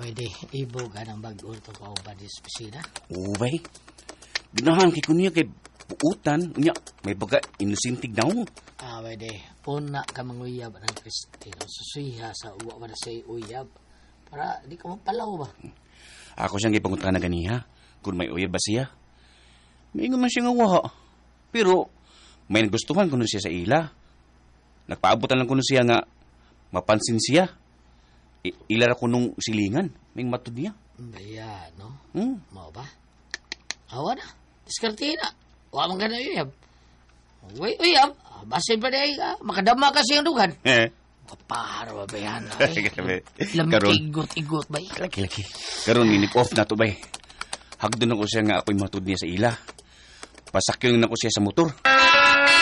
Pwede, ibo ka ng bago ito ka ba di opisina? Oo, bay. Ganahan kay kunya kay puutan. Unya, may baga inusintig na ako. Pwede, una ka manguyab ng Kristino. Susuya sa uwa ba na sa uyab. Para di ka mapalaw ba? Ako siyang ipangutan na ganiha. Kung may uyab ba siya? May man siya nga waha. Pero, may nagustuhan kuno siya sa ila. Nagpaabutan lang kuno siya nga mapansin siya. Ilara ko nung silingan. May matod niya. Baya, no? Mau ba? Awa na. Diskartihin na. Huwag mong gana uyab. Uyab. Basin pa na makadama kasi yung dugan. Kaparo ba ba yan? Lamig-igot-igot ba? Laki-laki. Karoon, minip-off na to ba? Hagdo na ko siya nga ako'y matod niya sa ila. Pasakyon na ko siya sa motor.